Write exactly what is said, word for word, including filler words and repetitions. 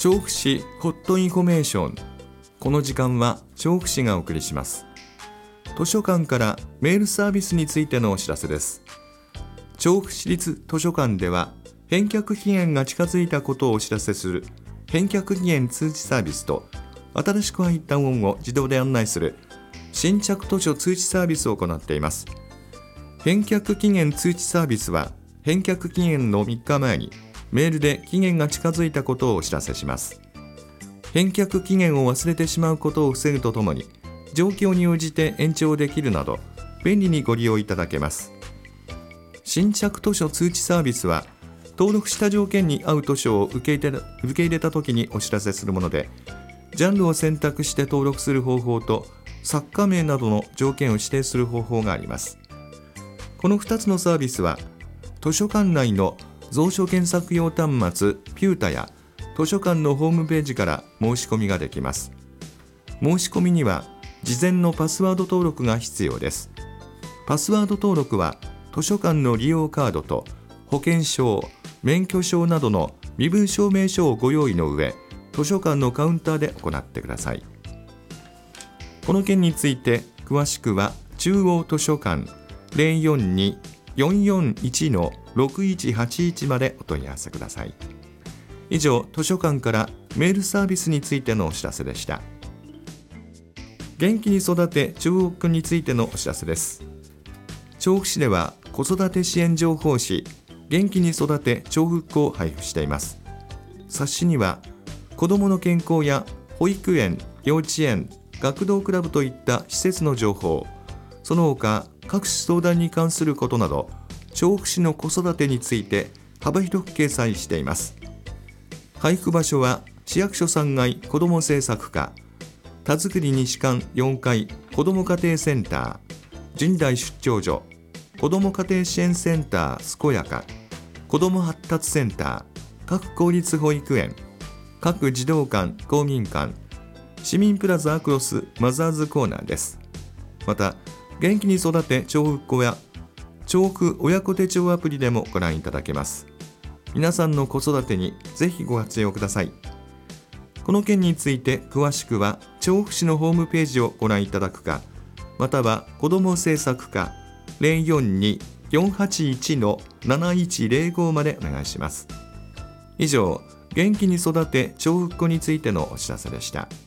調布市ホットインフォメーション。この時間は調布市がお送りします。図書館からメールサービスについてのお知らせです。調布市立図書館では返却期限が近づいたことをお知らせする返却期限通知サービスと、新しく入った本を自動で案内する新着図書通知サービスを行っています。返却期限通知サービスは、返却期限のみっかまえにメールで期限が近づいたことをお知らせします。返却期限を忘れてしまうことを防ぐとともに、状況に応じて延長できるなど便利にご利用いただけます。新着図書通知サービスは、登録した条件に合う図書を受け入れた、受け入れたときにお知らせするもので、ジャンルを選択して登録する方法と、作家名などの条件を指定する方法があります。このふたつのサービスは、図書館内の蔵書検索用端末ピュータや図書館のホームページから申し込みができます。申し込みには事前のパスワード登録が必要です。パスワード登録は図書館の利用カードと保険証、免許証などの身分証明書をご用意の上、図書館のカウンターで行ってください。この件について詳しくは中央図書館 ゼロよんに よんよんいち ろくいちはちいち までお問い合わせください。以上、図書館からメールサービスについてのお知らせでした。元気に育て調布についてのお知らせです。調布市では子育て支援情報誌元気に育て調布を配布しています。冊子には子どもの健康や保育園、幼稚園、学童クラブといった施設の情報、その他各種相談に関することなど、調布市の子育てについて幅広く掲載しています。配布場所は市役所さんがい子ども政策課、田作西館よんかい子ども家庭センター、神代出張所、子ども家庭支援センター健やか、子ども発達センター、各公立保育園、各児童館、公民館、市民プラザアクロスマザーズコーナーです。また、元気に育て調布っ子や調布親子手帳アプリでもご覧いただけます。皆さんの子育てにぜひご活用ください。この件について詳しくは調布市のホームページをご覧いただくか、または子ども政策課 ゼロよんに よんはちいち なないちゼロご までお願いします。以上、元気に育て調布っ子についてのお知らせでした。